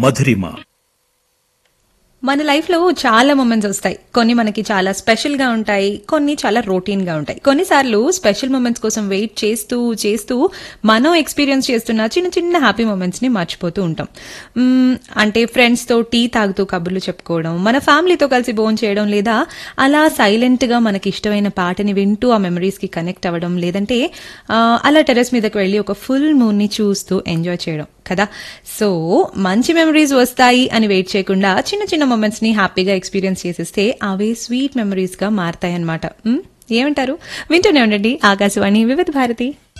మధురిమ. మన లైఫ్ లో చాలా మూమెంట్స్ వస్తాయి. కొన్ని మనకి చాలా స్పెషల్ గా ఉంటాయి, కొన్ని చాలా రొటీన్ గా ఉంటాయి. కొన్నిసార్లు స్పెషల్ మూమెంట్స్ కోసం వెయిట్ చేస్తూ చేస్తూ మనం ఎక్స్పీరియన్స్ చేస్తున్న చిన్న చిన్న హ్యాపీ మూమెంట్స్ ని మర్చిపోతూ ఉంటాం. అంటే ఫ్రెండ్స్ తో టీ తాగుతూ కబుర్లు చెప్పుకోవడం, మన ఫ్యామిలీతో కలిసి భోజనం చేయడం, లేదా అలా సైలెంట్ గా మనకి ఇష్టమైన పాటని వింటూ ఆ మెమరీస్ కి కనెక్ట్ అవ్వడం, లేదంటే అలా టెర్రస్ మీదకి వెళ్ళి ఒక ఫుల్ మూన్ ని చూస్తూ ఎంజాయ్ చేయడం కదా. సో మంచి మెమరీస్ వస్తాయి అని వెయిట్ చేయకుండా చిన్న చిన్న మూమెంట్స్ ని హ్యాపీగా ఎక్స్పీరియన్స్ చేసేస్తే అవే స్వీట్ మెమరీస్ గా మారతాయి అన్నమాట. ఏమంటారు? వింటూనే ఉండండి ఆకాశవాణి వివిధ భారతి.